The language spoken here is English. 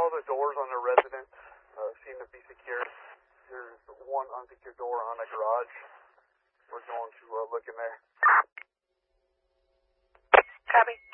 all the doors on the residence seem to be secure. There's one unsecured door on the garage. We're going to look in there. Copy.